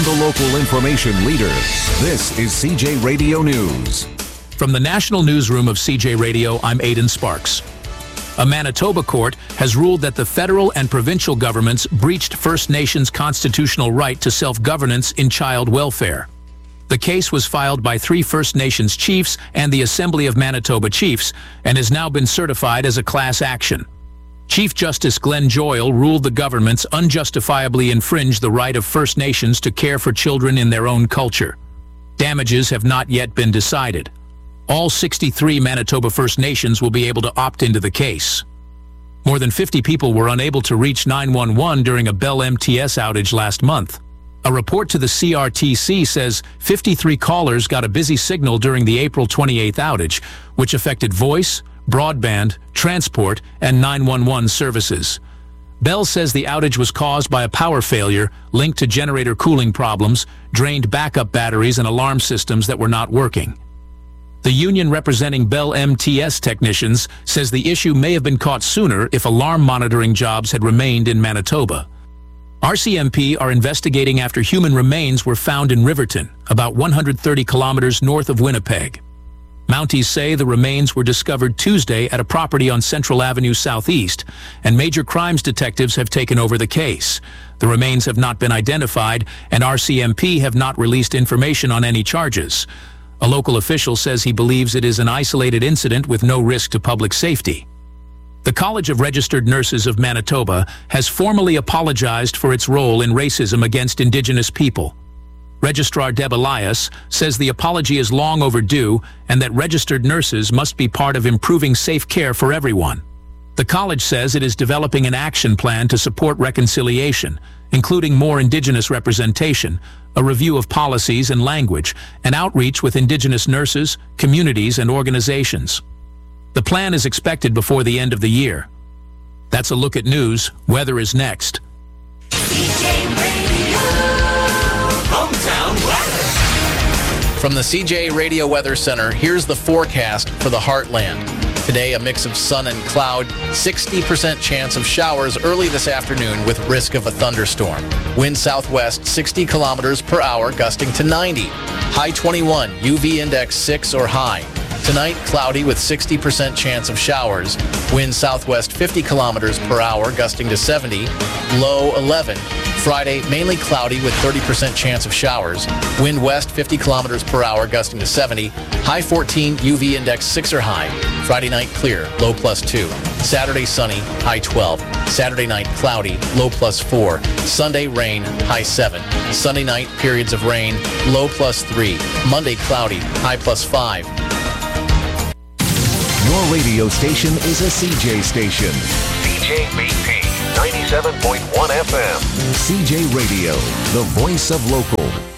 From the local information leader, this is CJ Radio News. From the National Newsroom of CJ Radio, I'm Aidan Sparks. A Manitoba court has ruled that the federal and provincial governments breached First Nations' constitutional right to self-governance in child welfare. The case was filed by 3 First Nations chiefs and the Assembly of Manitoba Chiefs and has now been certified as a class action. Chief Justice Glenn Joyal ruled the governments unjustifiably infringed the right of First Nations to care for children in their own culture. Damages have not yet been decided. All 63 Manitoba First Nations will be able to opt into the case. More than 50 people were unable to reach 911 during a Bell MTS outage last month. A report to the CRTC says 53 callers got a busy signal during the April 28th outage, which affected voice, broadband, transport, and 911 services. Bell says the outage was caused by a power failure linked to generator cooling problems, drained backup batteries, and alarm systems that were not working. The union representing Bell MTS technicians says the issue may have been caught sooner if alarm monitoring jobs had remained in Manitoba. RCMP are investigating after human remains were found in Riverton, about 130 kilometers north of Winnipeg. Mounties say the remains were discovered Tuesday at a property on Central Avenue Southeast, and major crimes detectives have taken over the case. The remains have not been identified, and RCMP have not released information on any charges. A local official says he believes it is an isolated incident with no risk to public safety. The College of Registered Nurses of Manitoba has formally apologized for its role in racism against Indigenous people. Registrar Deb Elias says the apology is long overdue and that registered nurses must be part of improving safe care for everyone. The college says it is developing an action plan to support reconciliation, including more Indigenous representation, a review of policies and language, and outreach with Indigenous nurses, communities, and organizations. The plan is expected before the end of the year. That's a look at news. Weather is next. From the CJ Radio Weather Center, here's the forecast for the Heartland. Today, a mix of sun and cloud, 60% chance of showers early this afternoon with risk of a thunderstorm. Wind southwest 60 kilometers per hour, gusting to 90. High 21, UV index 6 or high. Tonight, cloudy with 60% chance of showers. Wind southwest 50 kilometers per hour, gusting to 70. Low 11. Friday, mainly cloudy with 30% chance of showers. Wind west 50 kilometers per hour, gusting to 70. High 14, UV index 6 or high. Friday night clear, low +2. Saturday sunny, high 12. Saturday night cloudy, low +4. Sunday rain, high 7. Sunday night periods of rain, low +3. Monday cloudy, high +5. Your radio station is a CJ station. CJBP 97.1 FM. CJ Radio, the voice of local.